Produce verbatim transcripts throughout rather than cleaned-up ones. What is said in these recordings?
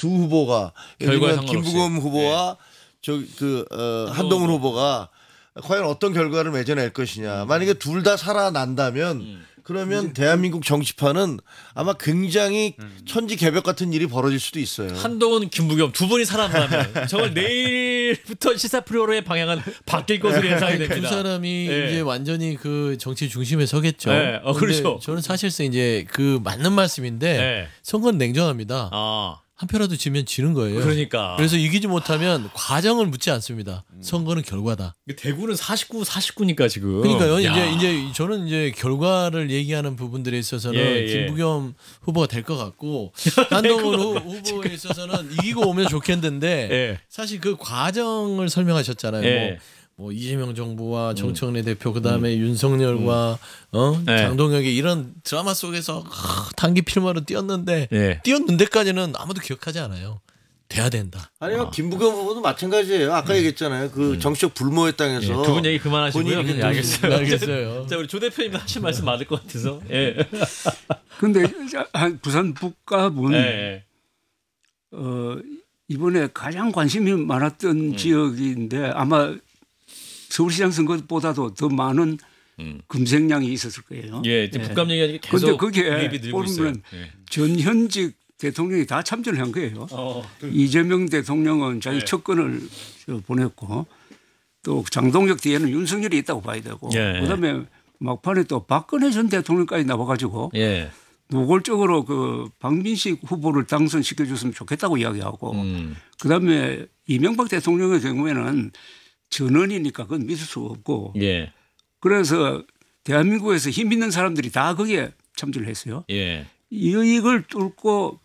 두 후보가 예를 결과에 들면 상관없이. 김부겸 후보와 저그 어, 한동훈 후보가 과연 어떤 결과를 맺어낼 것이냐. 만약에 둘 다 살아난다면 음. 그러면 대한민국 정치판은 아마 굉장히 천지개벽 같은 일이 벌어질 수도 있어요. 한동훈, 김부겸 두 분이 살아남다면 정말 내일부터 시사프로의 방향은 바뀔 것으로 예상이 됩니다. 두 사람이 예. 이제 완전히 그 정치 중심에 서겠죠. 예. 어, 근데 그렇죠. 저는 사실상 이제 그 맞는 말씀인데 예. 선거는 냉정합니다. 아, 한 표라도 지면 지는 거예요. 그러니까. 그래서 이기지 못하면 과정을 묻지 않습니다. 선거는 결과다. 대구는 사십구, 사십구니까 지금. 그러니까요. 야. 이제 이제 저는 이제 결과를 얘기하는 부분들에 있어서는 예, 예. 김부겸 후보가 될 것 같고 한동훈 후- 후보에 있어서는 이기고 오면 좋겠는데 예. 사실 그 과정을 설명하셨잖아요. 예. 뭐, 뭐 이재명 정부와 정청래 대표 그다음에 윤석열과 어? 예. 장동혁의 이런 드라마 속에서 아, 단기 필마로 뛰었는데 예. 뛰었는데까지는 아무도 기억하지 않아요. 돼야 된다. 아니요 김부겸 후보도 마찬가지예요. 아까 얘기했잖아요. 그 정치적 불모의 땅에서 예, 두 분 얘기 그만하시고요. 본인이 예, 알겠어요. 알겠어요. 자, 우리 조 대표님 하실 말씀 많을 것 같아서. 예. 근데 한 부산 북갑은 예. 예. 어, 이번에 가장 관심이 많았던 음. 지역인데 아마 서울시장 선거보다도 더 많은 음. 검색량이 있었을 거예요. 예, 이제 북감 얘기하니까 그런데 계속 그게 유입이 늘고 있어요. 보면 예. 전현직 대통령이 다 참전을 한 거예요. 어. 이재명 대통령은 자기 네. 척근을 보냈고 또 장동혁 뒤에는 윤석열이 있다고 봐야 되고 예. 그다음에 막판에 또 박근혜 전 대통령까지 나와가지고 예. 노골적으로 그 박민식 후보를 당선시켜 줬으면 좋겠다고 이야기하고 음. 그다음에 이명박 대통령의 경우에는 전원이니까 그건 믿을 수 없고 예. 그래서 대한민국에서 힘 있는 사람들이 다 거기에 참전을 했어요. 예. 이걸 뚫고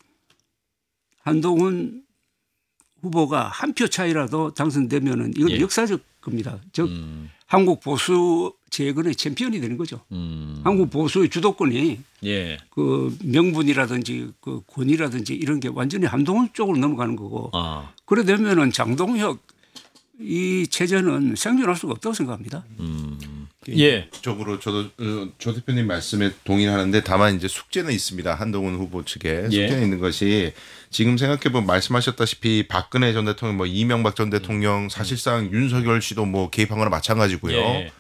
한동훈 후보가 한 표 차이라도 당선되면은 이건 예. 역사적 겁니다. 즉 음. 한국 보수 재건의 챔피언이 되는 거죠. 음. 한국 보수의 주도권이 예. 그 명분이라든지 그 권위라든지 이런 게 완전히 한동훈 쪽으로 넘어가는 거고 아. 그래 되면은 장동혁 이 체제는 생존할 수가 없다고 생각합니다. 음. 예. 적으로 저도 어, 조 대표님 말씀에 동의하는데 다만 이제 숙제는 있습니다. 한동훈 후보 측에 숙제는 예. 있는 것이 지금 생각해보면 말씀하셨다시피 박근혜 전 대통령, 뭐 이명박 전 대통령 사실상 윤석열 씨도 뭐 개입한 거나 마찬가지고요. 예.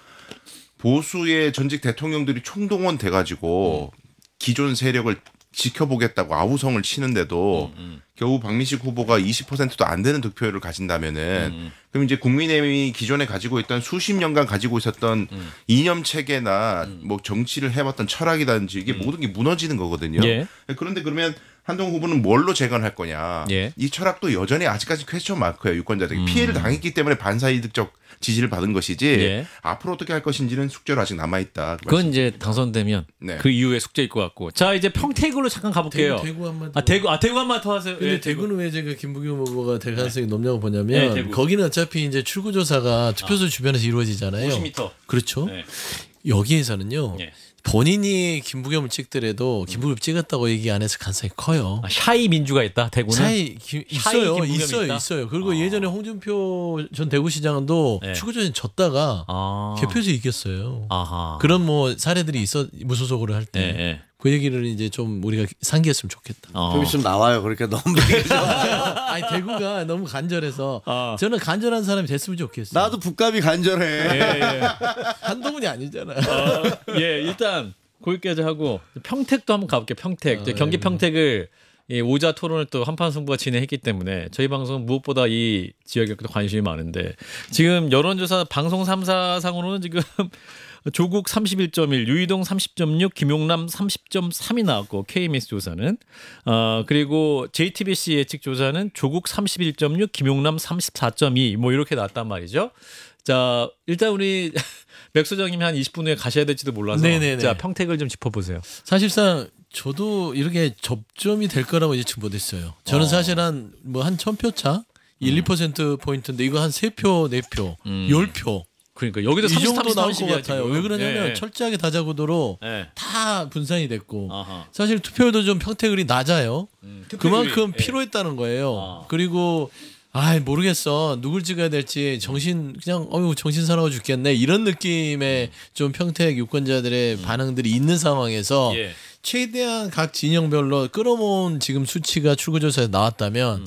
보수의 전직 대통령들이 총동원 돼가지고 기존 세력을 지켜보겠다고 아우성을 치는데도 음. 겨우 박민식 후보가 이십 퍼센트도 안 되는 득표율을 가진다면은 음. 그럼 이제 국민의힘이 기존에 가지고 있던 수십 년간 가지고 있었던 음. 이념 체계나 뭐 정치를 해왔던 철학이든지 이게 모든 게 무너지는 거거든요. 예. 그런데 그러면 한동훈 후보는 뭘로 재건할 거냐? 예. 이 철학도 여전히 아직까지 퀘스천 마크예요. 유권자들이 음. 피해를 당했기 때문에 반사이득적 지지를 받은 것이지 예. 앞으로 어떻게 할 것인지는 숙제로 아직 남아 있다. 그건 이제 당선되면 네. 그 이후에 숙제일 것 같고. 자, 이제 평택으로 잠깐 가볼게요. 대구, 대구 한번 더. 아, 대구, 아, 대구 한 번 더 하세요. 근데 예, 대구는 왜 제가 김부겸 후보가 될 가능성이 높냐고 보냐면 네, 대구. 거기는 어차피 이제 출구조사가 투표소 주변에서 이루어지잖아요. 오십 미터. 그렇죠. 네. 여기에서는요. 예. 본인이 김부겸을 찍더라도 김부겸 찍었다고 얘기 안 해서 가능성이 커요. 아, 샤이 민주가 있다. 대구는. 사이 기, 샤이 있어요, 김부겸이 있어요, 있다? 있어요. 그리고 아. 예전에 홍준표 전 대구시장도 네. 출구조사 졌다가 아. 개표에서 이겼어요. 아하. 그런 뭐 사례들이 있어 무소속으로 할 때. 예, 예. 그 얘기를 이제 좀 우리가 상기했으면 좋겠다. 어. 좀 있으면 나와요. 그러니까 너무 아니 대구가 너무 간절해서 아. 저는 간절한 사람이 됐으면 좋겠어요. 나도 북갑이 간절해. 예, 예. 한동훈이 아니잖아. 어, 예, 일단 거기까지 하고 평택도 한번 가볼게요. 평택. 이제 경기 평택을 이 오자 토론을 또 한판 승부가 진행했기 때문에 저희 방송은 무엇보다 이 지역에 관심이 많은데 지금 여론조사 방송 삼 사상으로는 지금 조국 삼십일 점 일, 유이동 삼십 점 육, 김용남 삼십 점 삼이 나왔고 케이엠에스 조사는 어, 그리고 제이티비씨 예측 조사는 조국 삼십일 점 육, 김용남 삼십사 점 이 뭐 이렇게 나왔단 말이죠. 자, 일단 우리 맥 소장님이 한 이십 분 후에 가셔야 될지도 몰라서 네네네. 자, 평택을 좀 짚어보세요. 사실상 저도 이렇게 접점이 될 거라고 예측 못했어요. 저는 어. 사실 한 뭐 한 천 표 차, 일, 이 퍼센트 포인트인데 이거 한 세 표, 네 표, 음. 열 표. 그러니까 여기도 이 삼십, 정도 삼십, 나올 것 삼십이야, 같아요. 지금. 왜 그러냐면 예, 철저하게 다자구도로 예. 다 분산이 됐고 아하. 사실 투표율도 좀 평택을이 낮아요. 음, 그만큼 예. 피로했다는 거예요. 아. 그리고 아 모르겠어 누굴 찍어야 될지 정신 그냥 어유 정신 사나워 죽겠네 이런 느낌의 좀 평택 유권자들의 반응들이 있는 상황에서 예. 최대한 각 진영별로 끌어모은 지금 수치가 출구조사에 나왔다면